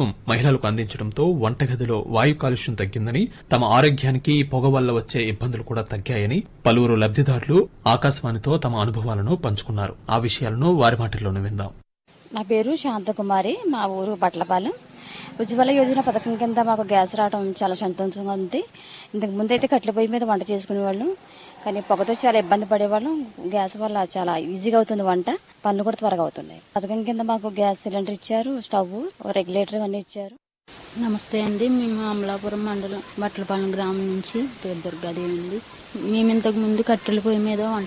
ప్రభుత్వం మహిళలకు అందించడంతో వంటగదిలో వాయు కాలుష్యం తగ్గిందని, తమ ఆరోగ్యానికి పొగ వల్ల వచ్చే ఇబ్బందులు కూడా తగ్గాయని పలువురు లబ్దిదారులు ఆకాశవాణితో తమ అనుభవాలను పంచుకున్నారు. ఆ విషయాలను వారి మాటల్లోనే విందాం. నా పేరు శాంతకుమారి, మా ఊరు బట్లపాలెం. ఉజ్వల యోజన పథకం కింద మాకు గ్యాస్ రావడం చాలా సంతోషంగా ఉంది. ఇంతకు ముందైతే కట్టెల పొయ్యి మీద వంట చేసుకునేవాళ్ళం, కానీ పొగతో చాలా ఇబ్బంది పడేవాళ్ళం. గ్యాస్ వల్ల చాలా ఈజీగా అవుతుంది వంట, పనులు కూడా త్వరగా అవుతున్నాయి. పథకం కింద మాకు గ్యాస్ సిలిండర్ ఇచ్చారు, స్టవ్, రెగ్యులేటర్ అన్నీ ఇచ్చారు. నమస్తే అండి, మేము అమలాపురం మండలం బట్లపాలెం గ్రామం నుంచి దుర్గాదేవి అండి. మేము ఇంతకు ముందు కట్టెల పొయ్యి మీద వంట